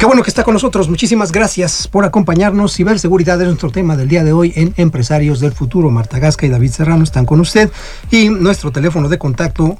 Qué bueno que está con nosotros. Muchísimas gracias por acompañarnos. Ciberseguridad es nuestro tema del día de hoy en Empresarios del Futuro. Marta Gasca y David Serrano están con usted. Y nuestro teléfono de contacto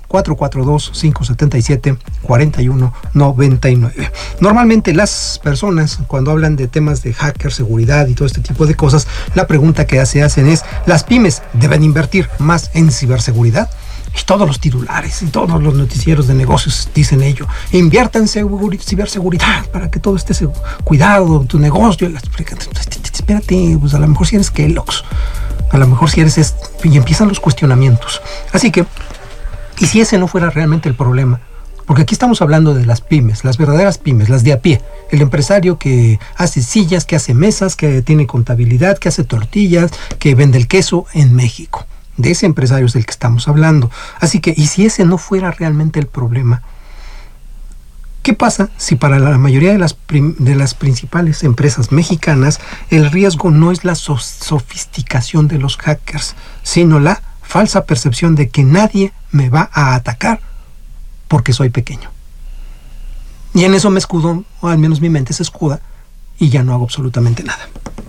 442-577-4199. Normalmente las personas, cuando hablan de temas de hacker, seguridad y todo este tipo de cosas, la pregunta que se hacen es: ¿las pymes deben invertir más en ciberseguridad? Y todos los titulares y todos los noticieros de negocios dicen ello. Invierta en ciberseguridad para que todo esté cuidado, tu negocio. Espérate, pues a lo mejor si eres Kellogg's, a lo mejor si eres y empiezan los cuestionamientos. Así que, ¿y si ese no fuera realmente el problema? Porque aquí estamos hablando de las pymes, las verdaderas pymes, las de a pie. El empresario que hace sillas, que hace mesas, que tiene contabilidad, que hace tortillas, que vende el queso en México. De ese empresario es del que estamos hablando. Así que, ¿y si ese no fuera realmente el problema? ¿Qué pasa si para la mayoría de las principales empresas mexicanas el riesgo no es la sofisticación de los hackers, sino la falsa percepción de que nadie me va a atacar porque soy pequeño? Y en eso me escudo, o al menos mi mente se escuda, y ya no hago absolutamente nada.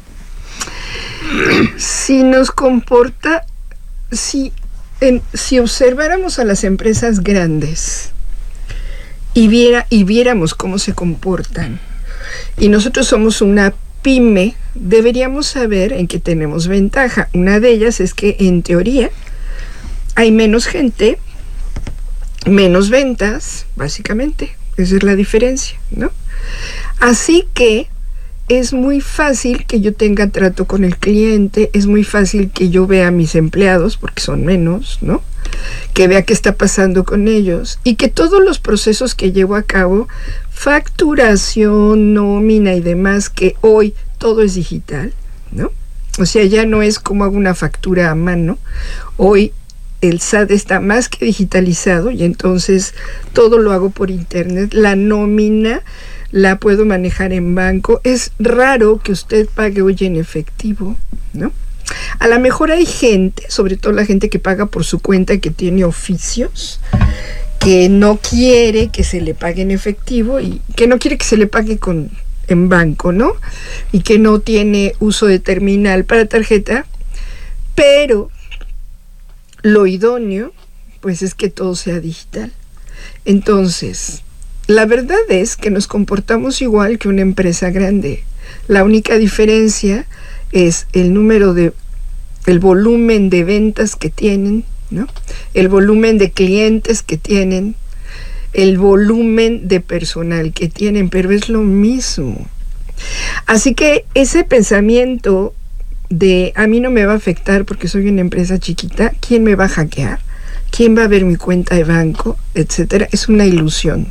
Si nos comporta... Si observáramos a las empresas grandes y viéramos cómo se comportan, y nosotros somos una pyme, deberíamos saber en qué tenemos ventaja. Una de ellas es que, en teoría, hay menos gente, menos ventas, básicamente. Esa es la diferencia, ¿no? Así que es muy fácil que yo tenga trato con el cliente, es muy fácil que yo vea a mis empleados, porque son menos, ¿no? Que vea qué está pasando con ellos, y que todos los procesos que llevo a cabo, facturación, nómina y demás, que hoy todo es digital, ¿no? O sea, ya no es como hago una factura a mano. Hoy el SAT está más que digitalizado y entonces todo lo hago por internet. La nómina la puedo manejar en banco. Es raro que usted pague hoy en efectivo, ¿no? A lo mejor hay gente, sobre todo la gente que paga por su cuenta, que tiene oficios, que no quiere que se le pague en efectivo y que no quiere que se le pague en banco, ¿no? Y que no tiene uso de terminal para tarjeta, pero lo idóneo, pues, es que todo sea digital. Entonces, la verdad es que nos comportamos igual que una empresa grande. La única diferencia es el volumen de ventas que tienen, ¿no? El volumen de clientes que tienen, el volumen de personal que tienen, pero es lo mismo. Así que ese pensamiento de a mí no me va a afectar porque soy una empresa chiquita, ¿quién me va a hackear? ¿Quién va a ver mi cuenta de banco? Etcétera, es una ilusión.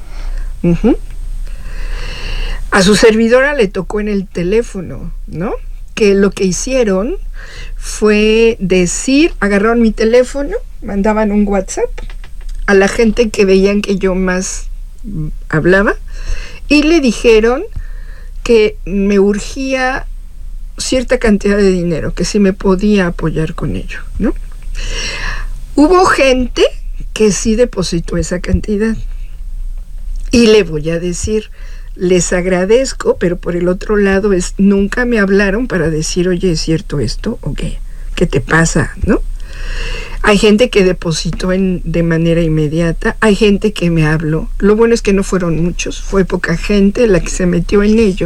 A su servidora le tocó en el teléfono, ¿no? Que lo que hicieron fue agarraron mi teléfono, mandaban un WhatsApp a la gente que veían que yo más hablaba y le dijeron que me urgía cierta cantidad de dinero, que si me podía apoyar con ello, ¿no? Hubo gente que sí depositó esa cantidad. Y le voy a decir, les agradezco, pero por el otro lado nunca me hablaron para decir, oye, ¿es cierto esto? ¿O qué te pasa? ¿No? Hay gente que depositó de manera inmediata, hay gente que me habló. Lo bueno es que no fueron muchos, fue poca gente la que se metió en ello.